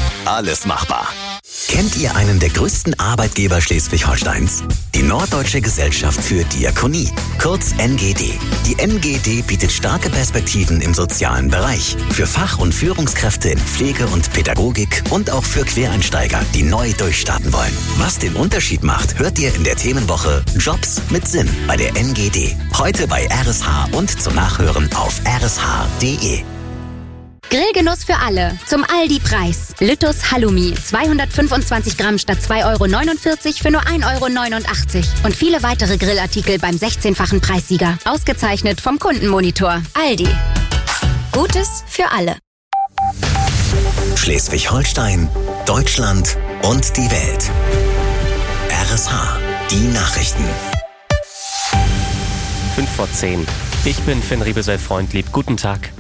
alles machbar. Kennt ihr einen der größten Arbeitgeber Schleswig-Holsteins? Die Norddeutsche Gesellschaft für Diakonie, kurz NGD. Die NGD bietet starke Perspektiven im sozialen Bereich für Fach- und Führungskräfte in Pflege und Pädagogik und auch für Quereinsteiger, die neu durchstarten wollen. Was den Unterschied macht, hört ihr in der Themenwoche Jobs mit Sinn bei der NGD. Heute bei RSH und zum Nachhören auf rsh.de. Grillgenuss für alle. Zum Aldi-Preis. Lüttus Halloumi. 225 Gramm statt 2,49 € für nur 1,89 € Und viele weitere Grillartikel beim 16-fachen Preissieger. Ausgezeichnet vom Kundenmonitor. Aldi. Gutes für alle. Schleswig-Holstein, Deutschland und die Welt. RSH. Die Nachrichten. 5:10. Ich bin Finn Riebesell-Freundlieb. Guten Tag.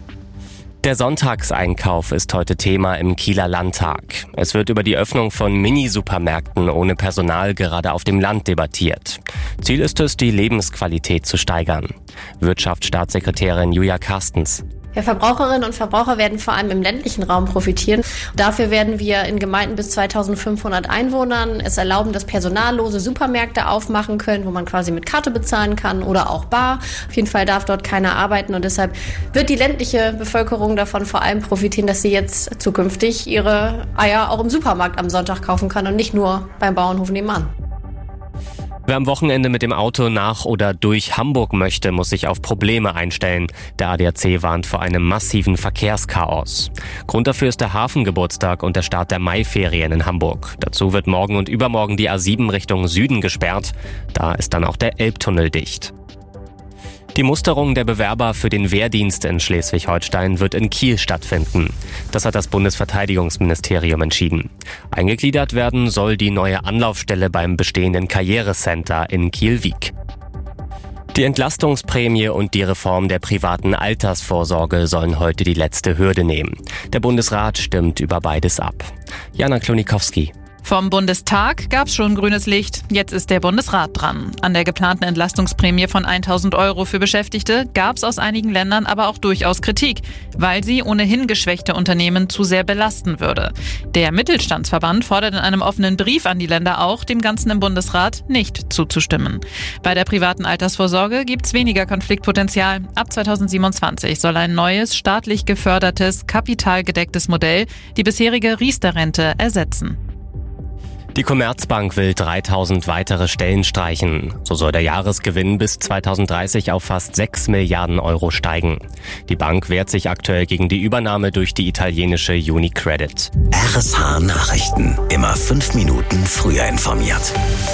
Der Sonntagseinkauf ist heute Thema im Kieler Landtag. Es wird über die Öffnung von Mini-Supermärkten ohne Personal gerade auf dem Land debattiert. Ziel ist es, die Lebensqualität zu steigern. Wirtschaftsstaatssekretärin Julia Carstens. Ja, Verbraucherinnen und Verbraucher werden vor allem im ländlichen Raum profitieren. Dafür werden wir in Gemeinden bis 2500 Einwohnern es erlauben, dass personallose Supermärkte aufmachen können, wo man quasi mit Karte bezahlen kann oder auch bar. Auf jeden Fall darf dort keiner arbeiten und deshalb wird die ländliche Bevölkerung davon vor allem profitieren, dass sie jetzt zukünftig ihre Eier auch im Supermarkt am Sonntag kaufen kann und nicht nur beim Bauernhof nebenan. Wer am Wochenende mit dem Auto nach oder durch Hamburg möchte, muss sich auf Probleme einstellen. Der ADAC warnt vor einem massiven Verkehrschaos. Grund dafür ist der Hafengeburtstag und der Start der Maiferien in Hamburg. Dazu wird morgen und übermorgen die A7 Richtung Süden gesperrt. Da ist dann auch der Elbtunnel dicht. Die Musterung der Bewerber für den Wehrdienst in Schleswig-Holstein wird in Kiel stattfinden. Das hat das Bundesverteidigungsministerium entschieden. Eingegliedert werden soll die neue Anlaufstelle beim bestehenden Karrierecenter in Kiel-Wiek. Die Entlastungsprämie und die Reform der privaten Altersvorsorge sollen heute die letzte Hürde nehmen. Der Bundesrat stimmt über beides ab. Jana Klonikowski. Vom Bundestag gab's schon grünes Licht. Jetzt ist der Bundesrat dran. An der geplanten Entlastungsprämie von 1.000 € für Beschäftigte gab's aus einigen Ländern aber auch durchaus Kritik, weil sie ohnehin geschwächte Unternehmen zu sehr belasten würde. Der Mittelstandsverband fordert in einem offenen Brief an die Länder auch, dem Ganzen im Bundesrat nicht zuzustimmen. Bei der privaten Altersvorsorge gibt's weniger Konfliktpotenzial. Ab 2027 soll ein neues, staatlich gefördertes, kapitalgedecktes Modell die bisherige Riester-Rente ersetzen. Die Commerzbank will 3.000 weitere Stellen streichen. So soll der Jahresgewinn bis 2030 auf fast 6 Milliarden € steigen. Die Bank wehrt sich aktuell gegen die Übernahme durch die italienische UniCredit. RSH Nachrichten. Immer 5 Minuten früher informiert.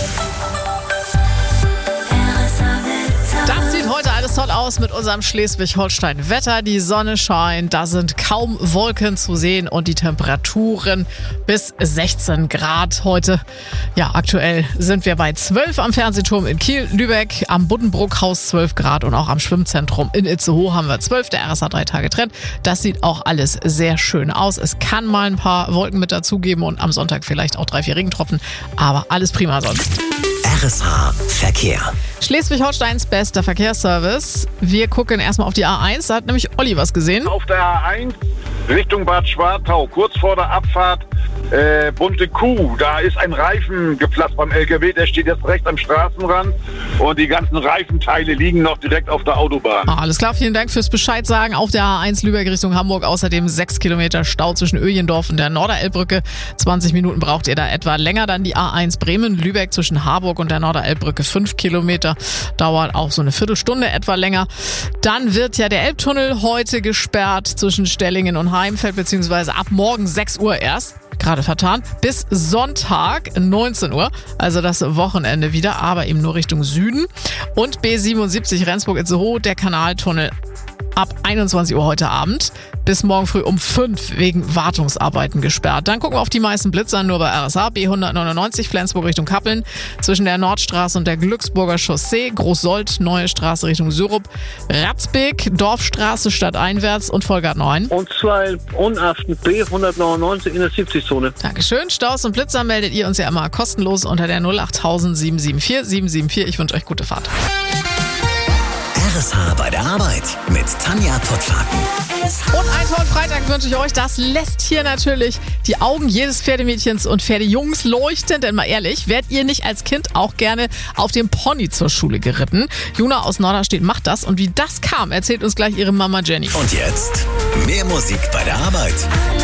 Das sieht heute alles toll aus mit unserem Schleswig-Holstein-Wetter. Die Sonne scheint, da sind kaum Wolken zu sehen und die Temperaturen bis 16 Grad heute. Ja, aktuell sind wir bei 12 am Fernsehturm in Kiel, Lübeck, am Buddenbrookhaus 12 Grad und auch am Schwimmzentrum in Itzehoe haben wir 12. Der RSH 3 Tage Trend. Das sieht auch alles sehr schön aus. Es kann mal ein paar Wolken mit dazugeben und am Sonntag vielleicht auch 3-4 Regentropfen, aber alles prima sonst. RSH Verkehr. Schleswig-Holsteins bester Verkehrsservice. Wir gucken erstmal auf die A1. Da hat nämlich Olli was gesehen. Auf der A1 Richtung Bad Schwartau, kurz vor der Abfahrt Bunte Kuh. Da ist ein Reifen geplatzt beim LKW. Der steht jetzt rechts am Straßenrand und die ganzen Reifenteile liegen noch direkt auf der Autobahn. Alles klar, vielen Dank fürs Bescheid sagen. Auf der A1 Lübeck Richtung Hamburg außerdem 6 Kilometer Stau zwischen Öjendorf und der Norderelbbrücke. 20 Minuten braucht ihr da etwa länger. Dann die A1 Bremen-Lübeck zwischen Harburg und der Norderelbbrücke 5 Kilometer. Dauert auch so eine Viertelstunde etwa länger. Dann wird ja der Elbtunnel heute gesperrt zwischen Stellingen und Heimfeld, beziehungsweise ab morgen 6 Uhr erst. Gerade vertan, bis Sonntag 19 Uhr, also das Wochenende wieder, aber eben nur Richtung Süden. Und B77 Rendsburg-Itzehoe, der Kanaltunnel ab 21 Uhr heute Abend bis morgen früh um 5 wegen Wartungsarbeiten gesperrt. Dann gucken wir auf die meisten Blitzer nur bei RSH. B199 Flensburg Richtung Kappeln zwischen der Nordstraße und der Glücksburger Chaussee, Großsold, Neue Straße Richtung Syrup, Ratzbeek, Dorfstraße stadteinwärts und Vollgart 9. Und 2 unachten B199 in der 70-Zone. Dankeschön. Staus und Blitzer meldet ihr uns ja immer kostenlos unter der 08000 774 774. Ich wünsche euch gute Fahrt. RSH bei der Arbeit mit Tanja Pottlaken. Und einen tollen Freitag wünsche ich euch. Das lässt hier natürlich die Augen jedes Pferdemädchens und Pferdejungs leuchten. Denn mal ehrlich, wärt ihr nicht als Kind auch gerne auf dem Pony zur Schule geritten? Juna aus Norderstedt macht das. Und wie das kam, erzählt uns gleich ihre Mama Jenny. Und jetzt mehr Musik bei der Arbeit.